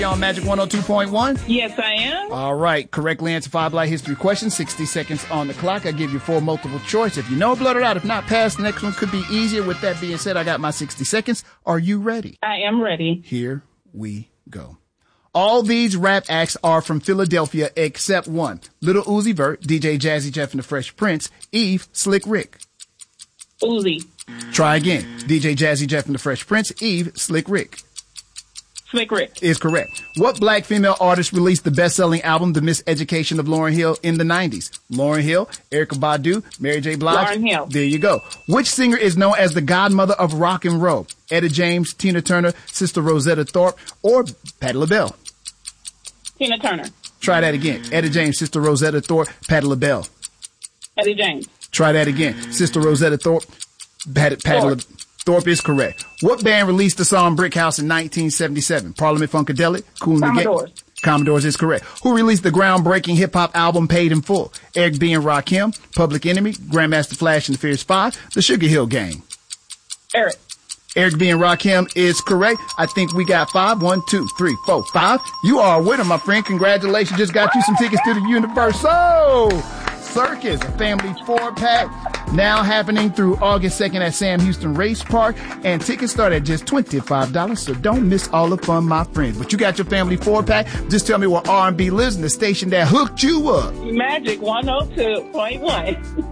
On Magic 102.1? Yes, I am. All right. Correctly answer 5 Black History questions. 60 seconds on the clock. I give you 4 multiple choice. If you know, blurt it out. If not, pass. The next one could be easier. With that being said, I got my 60 seconds. Are you ready? I am ready. Here we go. All these rap acts are from Philadelphia except one. Little Uzi Vert, DJ Jazzy Jeff and the Fresh Prince, Eve, Slick Rick. Uzi. Try again. DJ Jazzy Jeff and the Fresh Prince, Eve, Slick Rick. Slick Rick. Is correct. What black female artist released the best-selling album, The Miseducation of Lauryn Hill, in the 90s? Lauryn Hill, Erykah Badu, Mary J. Blige? Lauryn Hill. There you go. Which singer is known as the godmother of rock and roll? Etta James, Tina Turner, Sister Rosetta Tharpe, or Patti LaBelle? Tina Turner. Try that again. Etta James, Sister Rosetta Tharpe, Patti LaBelle. Eddie James. Try that again. Sister Rosetta Tharpe, Patti LaBelle. Thorpe is correct. What band released the song Brick House in 1977? Parliament Funkadelic? Kool and the Gang? Commodores. Commodores is correct. Who released the groundbreaking hip-hop album Paid in Full? Eric B. and Rakim, Public Enemy, Grandmaster Flash and the Fierce Five, the Sugar Hill Gang? Eric. Eric B. and Rakim is correct. I think we got 5. 1, 2, 3, 4, 5. You are a winner, my friend. Congratulations. Just got you some tickets to the Universal Circus, a family 4-pack, now happening through August 2nd at Sam Houston Race Park, and tickets start at just $25, so don't miss all the fun, my friend. But you got your family 4-pack. Just tell me where R&B lives in the station that hooked you up. Magic 102.1.